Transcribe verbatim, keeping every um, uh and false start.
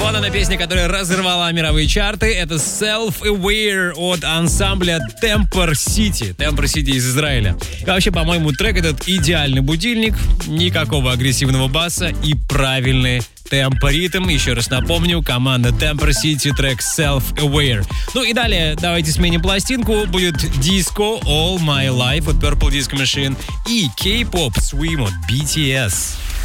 Вот она песня, которая разорвала мировые чарты. Это Self-Aware от ансамбля Temper City. Temper City из Израиля. И вообще, по-моему, трек этот идеальный будильник. Никакого агрессивного баса и правильный темпо-ритм. Еще раз напомню, команда Temper City, трек Self-Aware. Ну и далее давайте сменим пластинку. Будет Disco All My Life от Purple Disco Machine и K-pop Swim от би ти эс.